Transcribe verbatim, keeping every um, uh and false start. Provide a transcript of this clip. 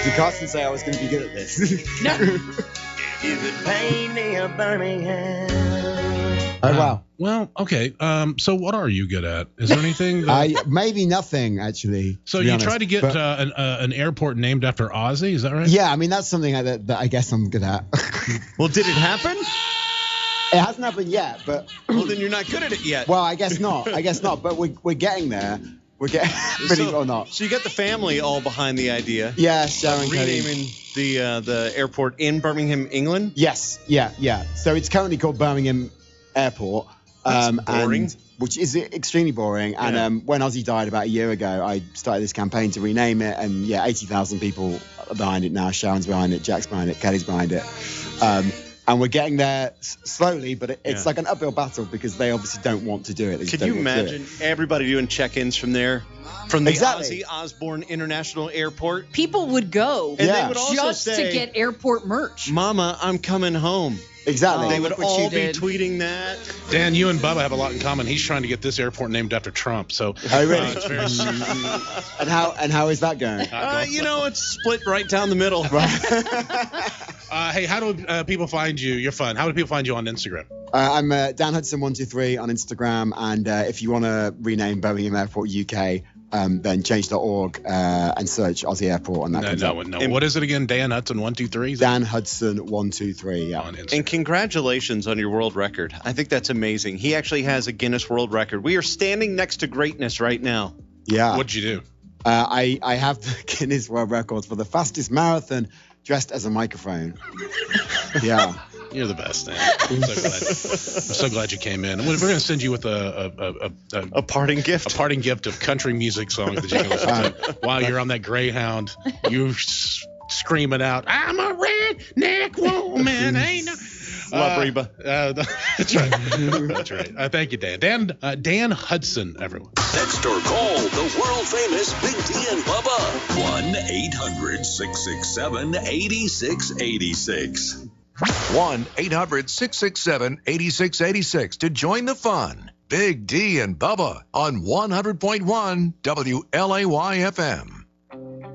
Did Carson say I was going to be good at this? No. You could pay me a Birmingham. Oh, wow. Well, okay. Um, so what are you good at? Is there anything? That... I, maybe nothing, actually. So to be you honest. tried to get But- uh, an, uh, an airport named after Ozzy, is that right? Yeah, I mean, that's something that, that I guess I'm good at. Well, did it happen? It hasn't happened yet, but... Well, then you're not good at it yet. Well, I guess not. I guess not, but we're, we're getting there. We're getting... Believe it or not. So you got the family all behind the idea. Yeah, Sharon Cody. Renaming the uh, the airport in Birmingham, England. Yes, yeah, yeah. So it's currently called Birmingham Airport. Um, That's boring. And, which is extremely boring. And Yeah. um, when Ozzy died about a year ago, I started this campaign to rename it. And yeah, eighty thousand people are behind it now. Sharon's behind it, Jack's behind it, Kelly's behind it. Um, and we're getting there s- slowly, but it, it's Yeah. like an uphill battle because they obviously don't want to do it. They just Could don't you want to do imagine it. everybody doing check-ins from there, from the Exactly. Ozzy Osbourne International Airport? People would go And Yeah. they would also just say, to get airport merch. "Mama, I'm coming home." Exactly. They Oh, would look what all you be did. tweeting that. Dan, you and Bubba have a lot in common. He's trying to get this airport named after Trump. So Oh, really? uh, it's very And how and how is that going? Uh, you know, it's split right down the middle. Uh, hey, how do uh, people find you? You're fun. How do people find you on Instagram? Uh, I'm uh, Dan Hudson one two three on Instagram, and uh, if you want to rename Birmingham Airport U K, um, then change dot org uh, and search Aussie Airport, and that No, comes no, up. no. And- What is it again? Dan Hudson one two three. Dan Hudson one two three, yeah. on Instagram. And congratulations on your world record. I think that's amazing. He actually has a Guinness World Record. We are standing next to greatness right now. Yeah. What'd you do? Uh, I, I have the Guinness World Records for the fastest marathon dressed as a microphone. Yeah. You're the best, Dan. I'm so glad. I'm so glad you came in. And we're going to send you with a a, a, a, A parting gift. a parting gift of country music songs that you can listen to while you're on that Greyhound. You s- screaming out, "I'm a redneck woman." Ain't no. Love Uh, Reba. Uh, that's right. That's right. Uh, thank you, Dan. Dan uh, Dan Hudson, everyone. Text or call the world famous Big D and Bubba. one eight hundred six six seven eight six eight six. one eight hundred six six seven eight six eight six to join the fun. Big D and Bubba on one hundred point one W L A Y F M.